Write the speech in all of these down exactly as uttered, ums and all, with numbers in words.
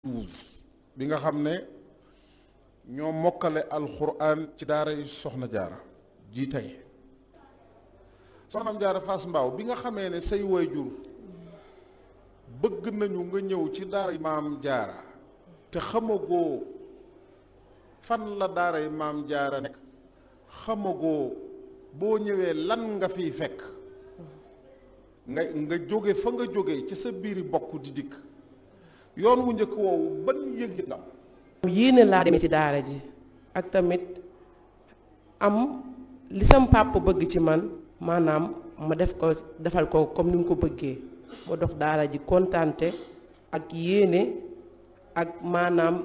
douze bi nga xam ne ñoo mokkale alxuraan ci daara yi soxna jaara ji tey soxna jaara Fass Mbao bi nga xamee ne say waajur bëgg nañu nga ñëw ci daara maam jaara te xamagoo fan la daara yi maam jaara nekk xamagoo boo ñëwee lan nga fiy fekk nga nga jóge fa nga jóge ci sa biiri bokk di dikk yoon wu njëkk woowu ban yëg na yéene laa demee ci daara ji ak tamit am li sam papa bëgg ci man maanaam ma def ko defal ko comme ni mu ko bëggee ma dox daara ji kontante ak yéene ak maanaam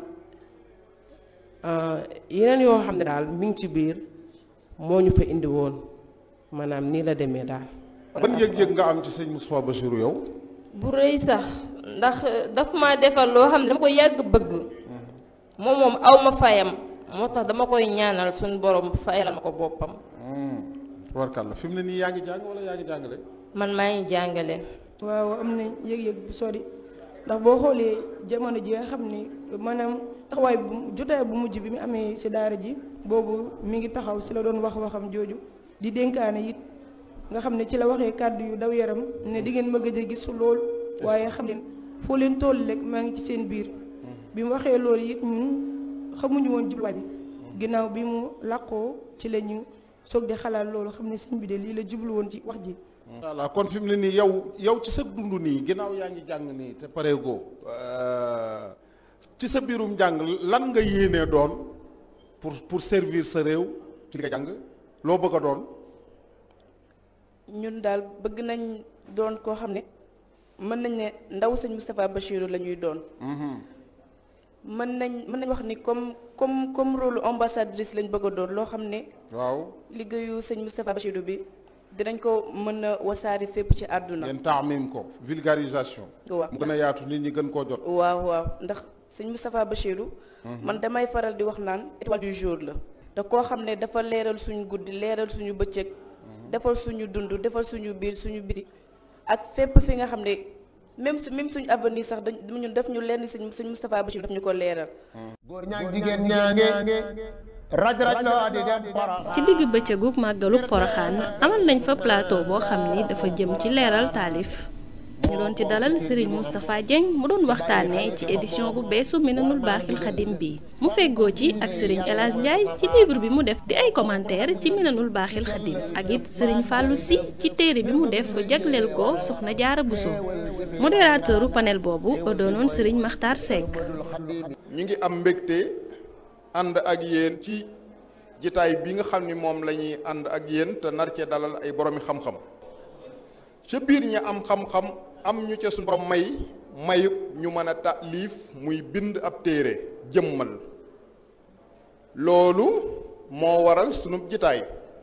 yeneen yoo xam ne daal mi ngi ci biir moo ñu fa indi woon maanaam nii la demee daal. ban yëg-yëg nga am ci sëñ Moustapha Bassirou yow. bu rëy sax ndax daf ma defal loo xam ne dama ko yàgg bëgg moom moom aw ma fayam moo tax dama koy ñaanal suñu borom fayal ma ko boppam. warkal la fi mu ne nii yaa ngi jàng wala yaa ngi jàngale. man maa ngi jàngale. waaw am na yëg-yëg bu sori ndax boo xoolee jamono ji nga xam ni maanaam taxawaay bu jotaay bu mujj bi mu amee si daara ji boobu mi ngi taxaw si la doon wax waxam jooju di dénkaane it nga xam ne ci la waxee kàddu yu daw yaram ne di ngeen ma gëj a gis lool waaye xam leen foo leen toll rek maa ngi ci seen biir bi mu waxee loolu it ñun xamuñu woon jubluwaay bi ginnaaw bi mu làqoo ci la ñu soog di xalaat loolu xam ne sëñ bi de lii la jublu woon ci wax ji. voilà kon fi mu ne nii yow yow ci sa dund nii ginnaaw yaa ngi jàng nii te pareegoo ci sa biirum jàng lan nga yéenee doon pour pour servir sa réew ci li nga jàng loo bëgg a doon. ñun daal bëgg nañ doon koo xam ne mën nañ ne ndaw sëñ Moustapha Bassirou la ñuy doon. mën nañ mën nañ wax ni comme comme comme rôle ambassadrice lañ bëgg a doon loo xam ne. waaw liggéeyu sëñ Moustapha Bassirou bi dinañ ko mën a wasaari fépp ci àdduna. ngeen taamim ko vulgarisation. waaw mu gën a yaatu nit ñi gën koo jot. waaw waaw ndax sëñ Moustapha Bassirou. man damay faral di wax naan étoile du jour la. te koo xam ne dafa leeral suñu guddi leeral suñu bëccëg. defal suñu dund defal suñu biir suñu biti ak fépp fi nga xam ne même su même suñu avenir sax dañ ñun def ñu lenn sëñ sëñ Moustapha Bassirou daf ñu ko leeral. góor ñaag jigéen ñaange raj raj loo di dem Porokhane. ci digg bëccëgu màggalu Porokhane amal nañ fa plateau boo xam ni dafa jëm ci leeral taalif ñu doon ci dalal Serigne Moustapha Dieng mu doon waxtaanee ci édition bu beesu Minanul Baaxil Xadim bi mu feggoo ci ak Serigne El Hadj Ndiaye ci livre bi mu def di ay commentaire ci Minanul Baaxil Xadim ak it Serigne Fallou Sy ci téere bi mu def jagleel ko Soxna Jaara Bousso modérateuru panel boobu doonoon Serigne Makhtar Seck. ñu ngi am mbégte ànd ak yéen ci jitaay bi nga xam ni moom la ñuy ànd ak yéen te nar cee dalal ay boroomi xam-xam ca biir ñi am xam-xam am ñu ca suñu borom may mayub ñu mën a taalif muy bind ab téere jëmmal loolu moo waral sunu jitaay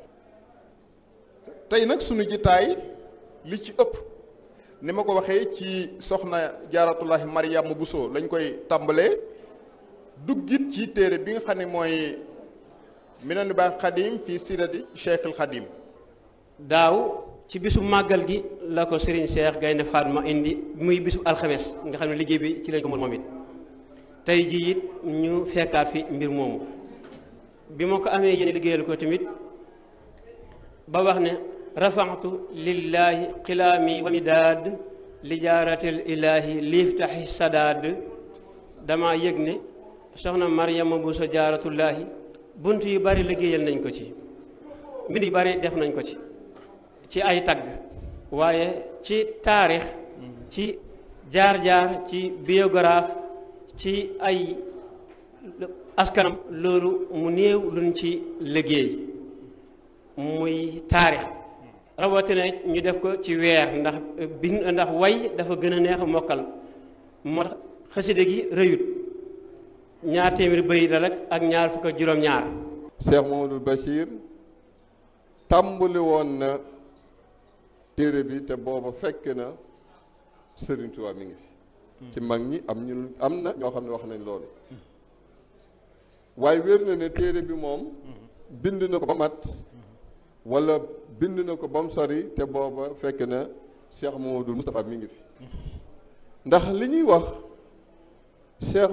tey nag sunu jitaay li ci ëpp ni ma ko waxee ci soxna jaaratullahi Mariama Bousso lañ koy tàmbalee duggit ci téere bi nga xam ne mooy Minanul Baaxil Xadim fii sirati Cheikhul Xadim. daaw ci bisu màggal gi la ko Serigne Cheikh Gaynde Fatma indi muy bisu alxames nga xam ne liggéey bi ci lañ ko moom it tey jii it ñu fekkaat fi mbir moomu bi ma ko amee yéen liggéeyal ko tamit ba wax ne rafaxtu lillahi xilaami wa midaad li jaaratil ilaahi liiftaxi sadaad dama yëg ne soxna Mariama Bousso jaaratullaahi bunt yu bari liggéeyal nañ ko ci mbind yu bari def nañ ko ci ci ay tagg waaye ci taarix ci jaar-jaar ci biographe ci ay askanam loolu mu néew luñ ci liggéey muy taarix rawatina ñu def ko ci weer ndax bind ndax way dafa gën a neex a mokkal moo tax xaside gi rëyut ñaar téeméeri bëy la rek ak ñaar fukk ak juróom-ñaar. Cheikh Mamadou Bachir tàmbali woon na téere bi te booba fekk na Serigne Touba mi ngi fi ci mag ñi am ñu am na ñoo xam ne wax nañ loolu waaye wér na ne téere bi moom bind na ko ba mat wala bind na ko ba mu sori te booba fekk na Cheikh Mamadou Moustapha mi ngi fi ndax li ñuy wax Cheikh